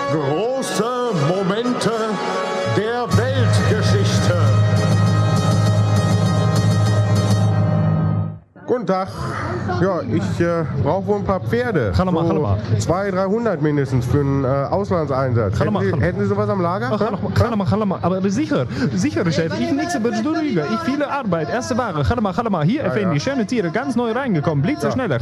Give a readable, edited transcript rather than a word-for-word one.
Große Momente der Weltgeschichte. Guten Tag. Ja, ich brauche wohl ein paar Pferde. Hallo mal, so hallo mal. 200, 300 mindestens für einen Auslandseinsatz. Hätten Sie sowas am Lager? Hallo mal. Aber sicher, Chef. Ich nichts betrüge. Ich viele Arbeit. Erste Ware. Hallo mal. Hier, Effendi. Schöne Tiere. Ganz neu reingekommen. Blitze schneller.